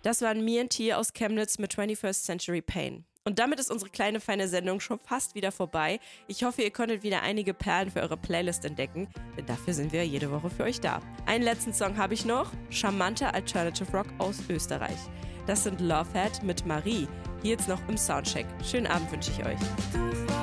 Das waren Me and T aus Chemnitz mit 21st Century Pain. Und damit ist unsere kleine feine Sendung schon fast wieder vorbei. Ich hoffe, ihr konntet wieder einige Perlen für eure Playlist entdecken, denn dafür sind wir jede Woche für euch da. Einen letzten Song habe ich noch, charmanter Alternative Rock aus Österreich. Das sind Lovehead mit Marie, hier jetzt noch im Soundcheck. Schönen Abend wünsche ich euch.